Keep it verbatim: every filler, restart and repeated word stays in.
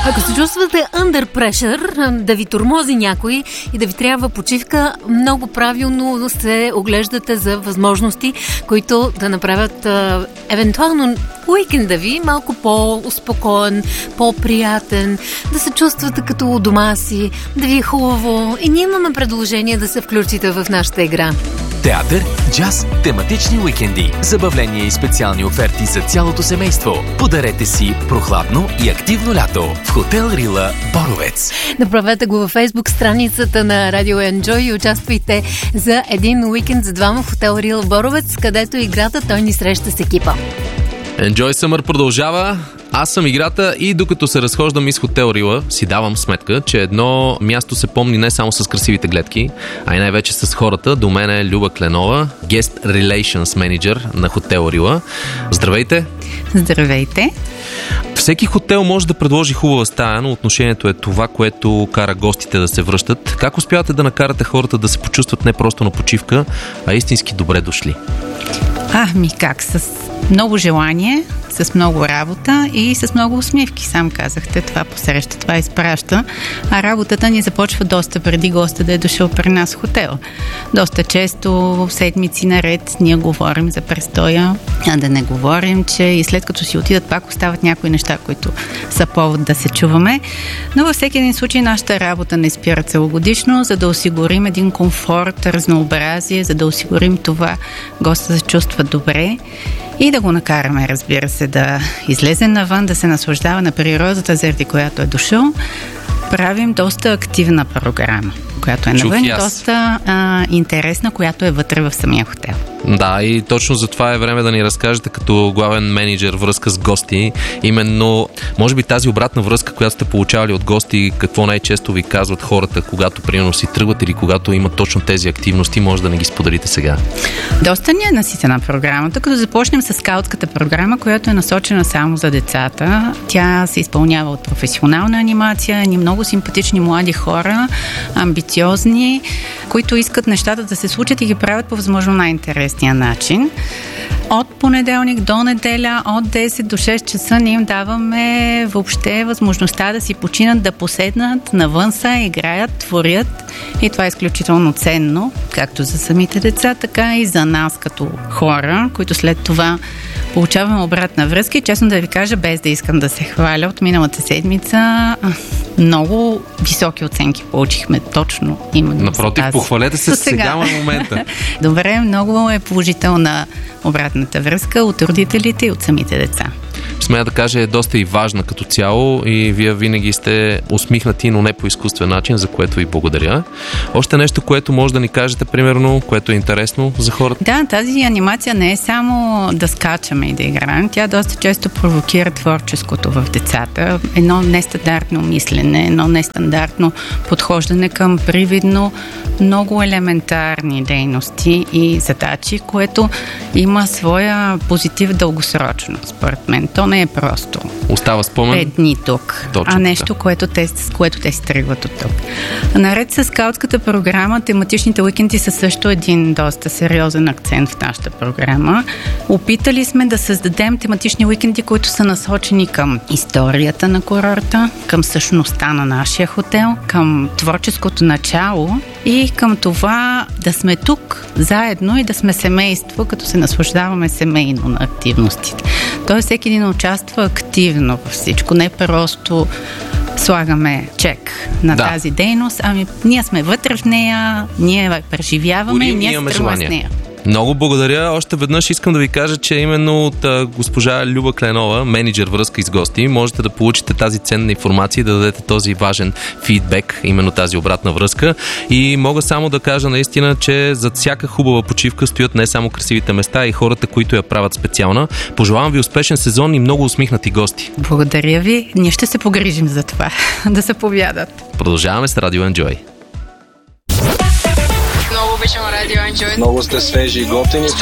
Ако се чувствате under pressure, да ви тормози някой и да ви трябва почивка, много правилно се оглеждате за възможности, които да направят а, евентуално уикенда ви малко по-успокоен, по-приятен, да се чувствате като у дома си, да ви е хубаво. И ние имаме предложение да се включите в нашата игра. Театър, джаз, тематични уикенди, забавления и специални оферти за цялото семейство. Подарете си прохладно и активно лято в Хотел Рила Боровец. Направете го във Фейсбук страницата на Radio Enjoy и участвайте за един уикенд за двама в Хотел Рила Боровец, където играта той ни среща с екипа. Enjoy Summer продължава. Аз съм играта и докато се разхождам из Хотел Рила, си давам сметка, че едно място се помни не само с красивите гледки, а и най-вече с хората. До мен е Люба Кленова, Guest Relations Manager на Хотел Рила. Здравейте! Здравейте! Всеки хотел може да предложи хубава стая, но отношението е това, което кара гостите да се връщат. Как успявате да накарате хората да се почувстват не просто на почивка, а истински добре дошли? А, ми как? С много желание, с много работа и с много усмивки. Сам казахте, това посреща, това изпраща. А работата ни започва доста преди госта да е дошъл при нас в хотел. Доста често в седмици наред ние говорим за престоя, а да не говорим, че и след като си отидат, пак остават някои неща, които са повод да се чуваме. Но във всеки един случай нашата работа не спира целогодишно, за да осигурим един комфорт, разнообразие, за да осигурим това госта да се чувства добре и да го накараме, разбира се, да излезе навън, да се наслаждава на природата, заради която е дошъл. Правим доста активна програма, която е навън и доста а, интересна, която е вътре в самия хотел. Да, и точно за това е време да ни разкажете като главен менеджер връзка с гости. Именно, може би тази обратна връзка, която сте получавали от гости, какво най-често ви казват хората, когато примерно си тръгват или когато имат точно тези активности, може да не ги споделите сега. Доста ни е наситена програмата, като започнем с скаутската програма, която е насочена само за децата. Тя се изпълнява от професионална анимация, ни много симпатични млади хора, амбициозни, които искат нещата да се случат и ги правят по възможно най-интересния начин. От понеделник до неделя, от десет до шест часа ние им даваме въобще възможността да си починат, да поседнат навън са, играят, творят и това е изключително ценно, както за самите деца, така и за нас като хора, които след това получаваме обратна връзка и честно да ви кажа, без да искам да се хваля, от миналата седмица много високи оценки получихме точно именно. Напротив, похвалете се, сега е момента. Добре, много е положителна обратната връзка от родителите и от самите деца. Смея да кажа, е доста и важна като цяло и вие винаги сте усмихнати, но не по изкуствен начин, за което ви благодаря. Още нещо, което може да ни кажете, примерно, което е интересно за хората? Да, тази анимация не е само да скачаме и да играем. Тя доста често провокира творческото в децата. Едно нестандартно мислене, едно нестандартно подхождане към привидно много елементарни дейности и задачи, което има своя позитив дългосрочно, според мен. То не е просто остава спомен пет дни тук, точно а нещо, което те, с което те си тръгват от тук. Наред с скаутската програма, тематичните уикенди са също един доста сериозен акцент в нашата програма. Опитали сме да създадем тематични уикенди, които са насочени към историята на курорта, към същността на нашия хотел, към творческото начало и към това да сме тук заедно и да сме семейство, като се наслаждаваме семейно на активностите. Тоест всеки един участва активно във всичко, не просто слагаме чек на да. тази дейност, ами ние сме вътре в нея, ние преживяваме и ние стръгваме с нея. Много благодаря. Още веднъж искам да ви кажа, че именно от а, госпожа Люба Кленова, менеджер връзка с гости, можете да получите тази ценна информация и да дадете този важен фидбек, именно тази обратна връзка. И мога само да кажа наистина, че зад всяка хубава почивка стоят не само красивите места, и хората, които я правят специална. Пожелавам ви успешен сезон и много усмихнати гости. Благодаря ви. Ние ще се погрижим за това, да се повядат. Продължаваме с Radio Enjoy. Много обичам Radio Enjoy. Много сте свежи и готини.